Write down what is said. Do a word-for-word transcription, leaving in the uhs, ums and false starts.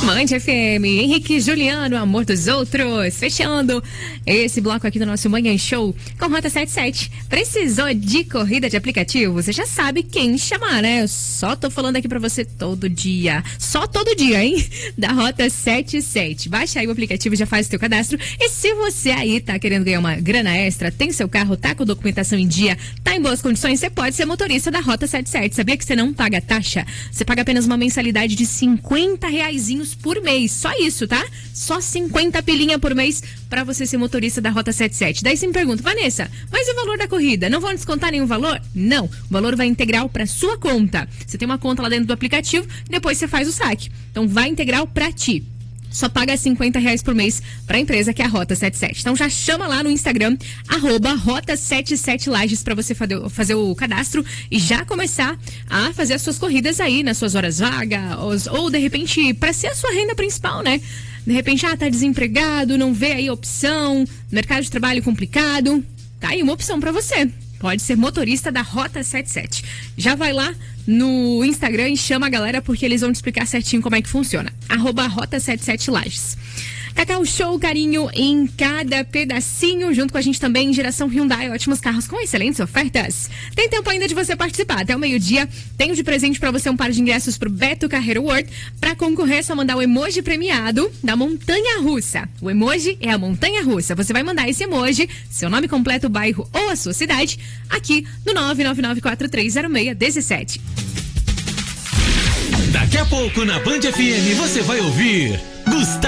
Band F M, Henrique e Juliano, Amor dos Outros, fechando esse bloco aqui do nosso Manhã Show com Rota setenta e sete. Precisou de corrida de aplicativo? Você já sabe quem chamar, né? Eu só tô falando aqui pra você todo dia, só todo dia, hein? Da Rota setenta e sete. Baixa aí o aplicativo, já faz o teu cadastro. E se você aí tá querendo ganhar uma grana extra, tem seu carro, tá com documentação em dia, tá em boas condições, você pode ser motorista da Rota setenta e sete. Sabia que você não paga taxa? Você paga apenas uma mensalidade de cinquenta reaisinhos por mês. Só isso, tá? Só cinquenta pilinha por mês pra você ser motorista da Rota setenta e sete. Daí você me pergunta, Vanessa, mas e o valor da corrida? Não vão descontar nenhum valor? Não. O valor vai integral pra sua conta. Você tem uma conta lá dentro do aplicativo e depois você faz o saque. Então vai integral pra ti. Só paga cinquenta reais por mês para a empresa que é a Rota setenta e sete. Então já chama lá no Instagram, arroba Rota setenta e sete Lages, para você fazer o cadastro e já começar a fazer as suas corridas aí nas suas horas vagas, ou de repente para ser a sua renda principal, né? De repente, ah, tá desempregado, não vê aí opção, mercado de trabalho complicado, tá aí uma opção para você. Pode ser motorista da Rota setenta e sete. Já vai lá no Instagram e chama a galera, porque eles vão te explicar certinho como é que funciona. Arroba Rota setenta e sete Lages. Cacau Show, carinho em cada pedacinho, junto com a gente também, Geração Hyundai, ótimos carros com excelentes ofertas. Tem tempo ainda de você participar, até o meio-dia. Tenho de presente pra você um par de ingressos pro Beto Carreiro World. Pra concorrer, é só mandar o emoji premiado da montanha russa. O emoji é a montanha russa. Você vai mandar esse emoji, seu nome completo, bairro ou a sua cidade, aqui no nove nove nove quatro três zero seis um sete. Daqui a pouco na Band F M você vai ouvir